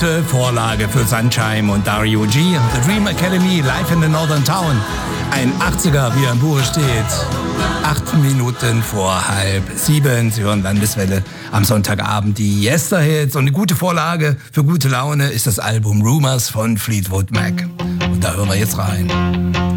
Vorlage für Sunshine und Dario G. The Dream Academy, live in the Northern Town. Ein 80er, wie er im Buche steht. 8 Minuten vor 6:30. Sie hören Landeswelle am Sonntagabend die Yesterhits. Und eine gute Vorlage für gute Laune ist das Album Rumors von Fleetwood Mac. Und da hören wir jetzt rein.